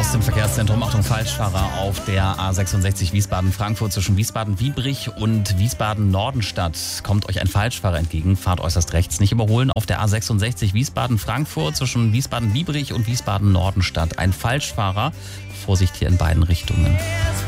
Aus dem Verkehrszentrum, Achtung, Falschfahrer auf der A66 Wiesbaden-Frankfurt zwischen Wiesbaden-Wiebrich und Wiesbaden-Nordenstadt. Kommt euch ein Falschfahrer entgegen, fahrt äußerst rechts, nicht überholen. Auf der A66 Wiesbaden-Frankfurt zwischen Wiesbaden-Wiebrich und Wiesbaden-Nordenstadt. Ein Falschfahrer, Vorsicht hier in beiden Richtungen.